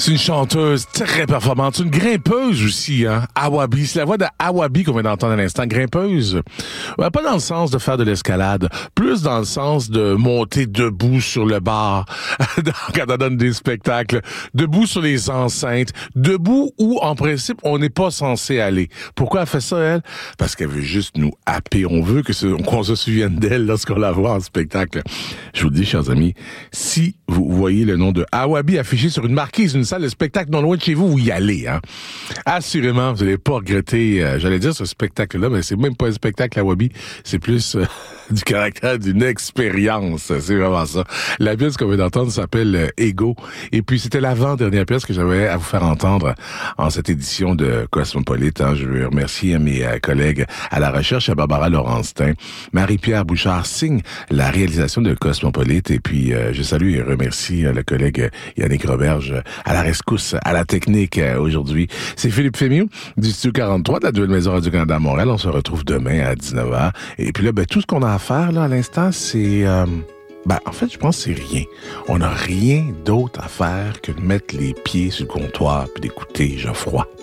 C'est une chanteuse très performante, une grimpeuse aussi, hein. Awabi, c'est la voix d'Awabi qu'on vient d'entendre à l'instant. Grimpeuse, ouais, pas dans le sens de faire de l'escalade, plus dans le sens de monter debout sur le bar quand on donne des spectacles, debout sur les enceintes, debout où, en principe, on n'est pas censé aller. Pourquoi elle fait ça, elle? Parce qu'elle veut juste nous happer. On veut qu'on se souvienne d'elle lorsqu'on la voit en spectacle. Je vous le dis, chers amis, si vous voyez le nom de Awabi affiché sur une marquise, une salle de spectacle non loin de chez vous, vous y allez, hein. Assurément, vous n'allez pas regretter, j'allais dire ce spectacle-là, mais c'est même pas un spectacle Awabi, c'est plus du caractère d'une expérience. C'est vraiment ça. La pièce qu'on vient d'entendre s'appelle Ego. Et puis, c'était l'avant-dernière pièce que j'avais à vous faire entendre en cette édition de Cosmopolite. Hein. Je veux remercier mes collègues à la recherche, à Barbara Laurenstein. Marie-Pierre Bouchard signe la réalisation de Cosmopolite. Et puis, je salue et remercie le collègue Yannick Roberge à la rescousse, à la technique aujourd'hui. C'est Philippe Fémieux du Studio 43 de la Duelle Maison Radio-Canada à Montréal. On se retrouve demain à 19h. Et puis là, tout ce qu'on a à faire là à l'instant, c'est... en fait, je pense que c'est rien. On n'a rien d'autre à faire que de mettre les pieds sur le comptoir puis d'écouter Geoffroy.